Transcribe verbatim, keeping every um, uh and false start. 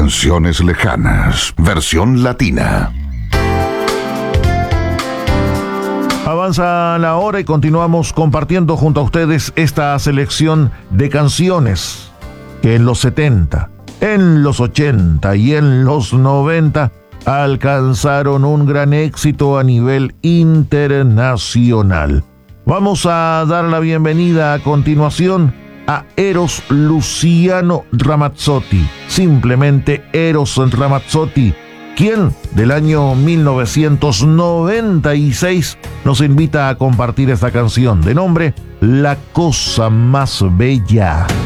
Canciones lejanas, versión latina. Avanza la hora y continuamos compartiendo junto a ustedes esta selección de canciones que en los setenta, en los ochenta y en los noventa alcanzaron un gran éxito a nivel internacional. Vamos a dar la bienvenida a continuación a Eros Luciano Ramazzotti, simplemente Eros Ramazzotti, quien del año mil novecientos noventa y seis nos invita a compartir esta canción de nombre La Cosa Más Bella.